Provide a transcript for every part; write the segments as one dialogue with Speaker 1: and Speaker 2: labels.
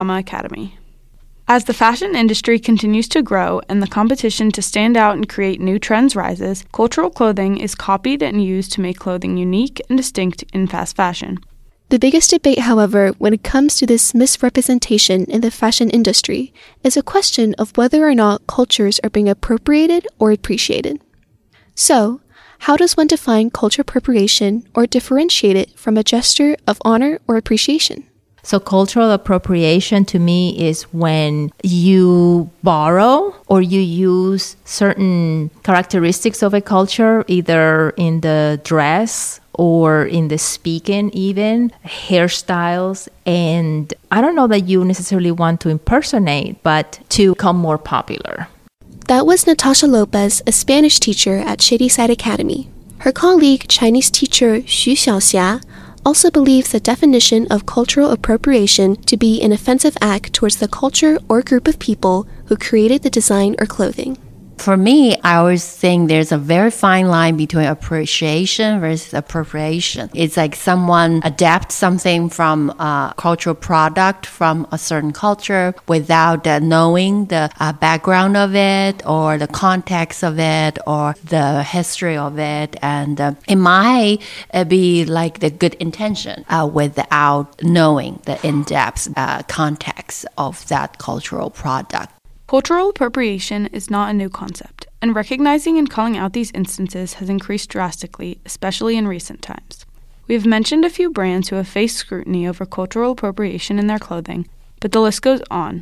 Speaker 1: Drama Academy. As the fashion industry continues to grow and the competition to stand out and create new trends rises, cultural clothing is copied and used to make clothing unique and distinct in fast fashion.
Speaker 2: The biggest debate, however, when it comes to this misrepresentation in the fashion industry is a question of whether or not cultures are being appropriated or appreciated. So, how does one define culture appropriation or differentiate it from a gesture of honor or appreciation?
Speaker 3: So cultural appropriation to me is when you borrow or you use certain characteristics of a culture, either in the dress or in the speaking even, hairstyles. And I don't know that you necessarily want to impersonate, but to become more popular.
Speaker 2: That was Natasha Lopez, a Spanish teacher at Shadyside Academy. Her colleague, Chinese teacher Xu Xiaoxia, also believes the definition of cultural appropriation to be an offensive act towards the culture or group of people who created the design or clothing.
Speaker 4: For me, I always think there's a very fine line between appreciation versus appropriation. It's like someone adapts something from a cultural product from a certain culture without knowing the background of it or the context of it or the history of it. And it might be like the good intention without knowing the in-depth context of that cultural product.
Speaker 1: Cultural appropriation is not a new concept, and recognizing and calling out these instances has increased drastically, especially in recent times. We have mentioned a few brands who have faced scrutiny over cultural appropriation in their clothing, but the list goes on.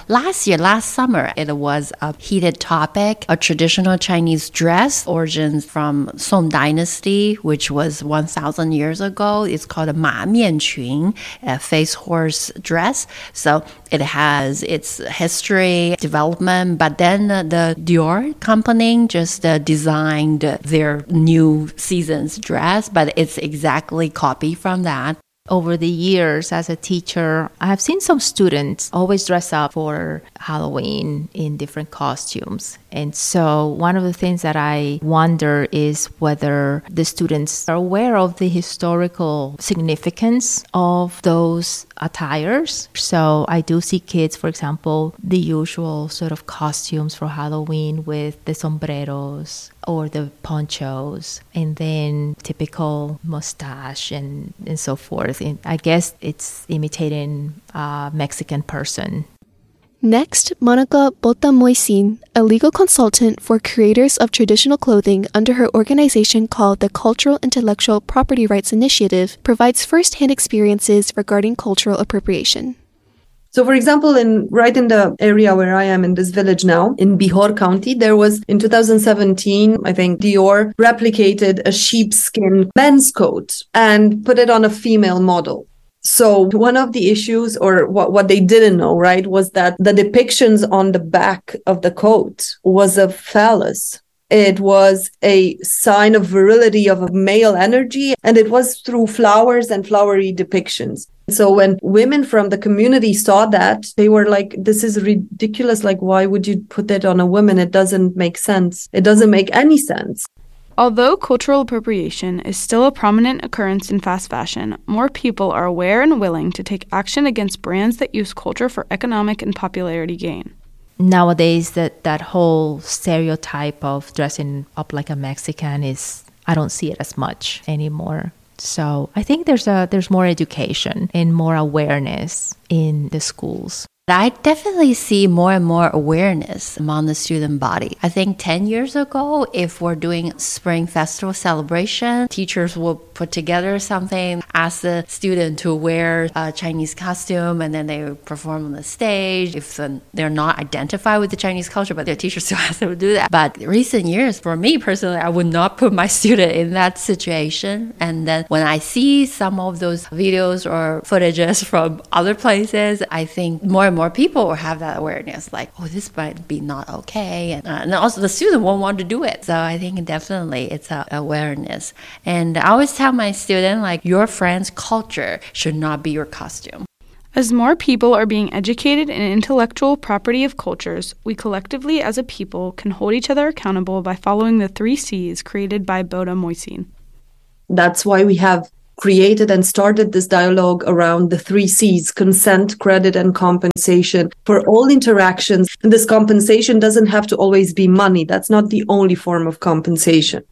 Speaker 4: Last summer, it was a heated topic, a traditional Chinese dress, origins from Song Dynasty, which was 1,000 years ago. It's called a Ma Mian Qun, a face horse dress. So it has its history, development, but then the Dior company just designed their new season's dress, but it's exactly copied from that.
Speaker 3: Over the years, as a teacher, I have seen some students always dress up for Halloween in different costumes. And so one of the things that I wonder is whether the students are aware of the historical significance of those attires. So I do see kids, for example, the usual sort of costumes for Halloween with the sombreros or the ponchos, and then typical mustache and so forth. And I guess it's imitating a Mexican person.
Speaker 2: Next, Monica Bota-Moisin, a legal consultant for creators of traditional clothing under her organization called the Cultural Intellectual Property Rights Initiative, provides first-hand experiences regarding cultural appropriation.
Speaker 5: So, for example, right in the area where I am in this village now, in Bihor County, there was in 2017, I think Dior replicated a sheepskin men's coat and put it on a female model. So one of the issues, or what they didn't know, right, was that the depictions on the back of the coat was a phallus. It was a sign of virility, of a male energy, and it was through flowers and flowery depictions. So when women from the community saw that, they were like, this is ridiculous. Like, why would you put that on a woman? It doesn't make sense. It doesn't make any sense.
Speaker 1: Although cultural appropriation is still a prominent occurrence in fast fashion, more people are aware and willing to take action against brands that use culture for economic and popularity gain.
Speaker 3: Nowadays, that whole stereotype of dressing up like a Mexican I don't see it as much anymore. So I think there's more education and more awareness in the schools.
Speaker 4: I definitely see more and more awareness among the student body. I think 10 years ago, if we're doing Spring Festival celebration, teachers will put together something, ask the student to wear a Chinese costume, and then they perform on the stage. If they're not identified with the Chinese culture, but their teacher still has them to do that. But recent years, for me personally, I would not put my student in that situation. And then when I see some of those videos or footages from other places, I think more and more people will have that awareness, like, oh, this might be not okay. And also the student won't want to do it. So I think definitely it's awareness. And I always tell my student, like, your friend's culture should not be your costume.
Speaker 1: As more people are being educated in intellectual property of cultures, we collectively as a people can hold each other accountable by following the 3 C's created by Bota-Moisin.
Speaker 5: That's why we have created and started this dialogue around the 3 C's: consent, credit, and compensation for all interactions. And this compensation doesn't have to always be money. That's not the only form of compensation.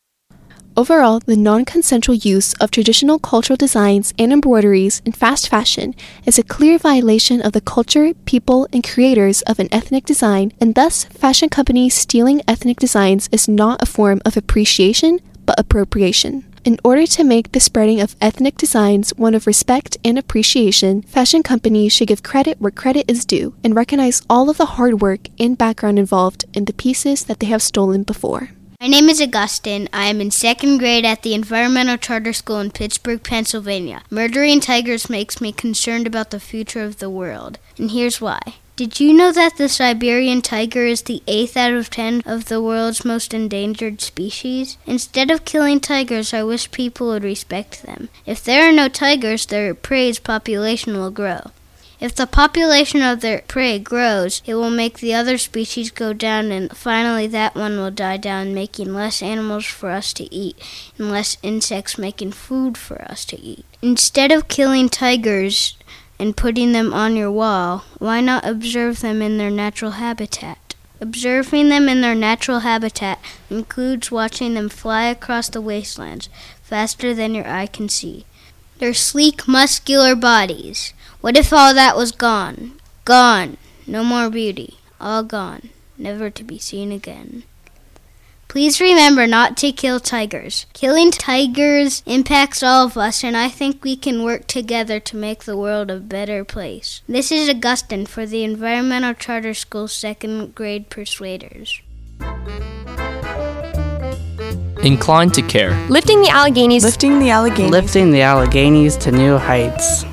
Speaker 2: Overall, the non-consensual use of traditional cultural designs and embroideries in fast fashion is a clear violation of the culture, people, and creators of an ethnic design, and thus fashion companies stealing ethnic designs is not a form of appreciation, but appropriation. In order to make the spreading of ethnic designs one of respect and appreciation, fashion companies should give credit where credit is due and recognize all of the hard work and background involved in the pieces that they have stolen before.
Speaker 6: My name is Augustine. I am in 2nd grade at the Environmental Charter School in Pittsburgh, Pennsylvania. Murdering tigers makes me concerned about the future of the world, and here's why. Did you know that the Siberian tiger is the 8th out of 10 of the world's most endangered species? Instead of killing tigers, I wish people would respect them. If there are no tigers, their prey's population will grow. If the population of their prey grows, it will make the other species go down, and finally that one will die down, making less animals for us to eat and less insects making food for us to eat. Instead of killing tigers and putting them on your wall, why not observe them in their natural habitat? Observing them in their natural habitat includes watching them fly across the wastelands faster than your eye can see. Their sleek, muscular bodies. What if all that was gone? Gone. No more beauty. All gone. Never to be seen again. Please remember not to kill tigers. Killing tigers impacts all of us, and I think we can work together to make the world a better place. This is Augustine for the Environmental Charter School 2nd grade Persuaders.
Speaker 7: Inclined to care.
Speaker 8: Lifting the Alleghenies.
Speaker 9: Lifting the Alleghenies.
Speaker 10: Lifting the Alleghenies to new heights.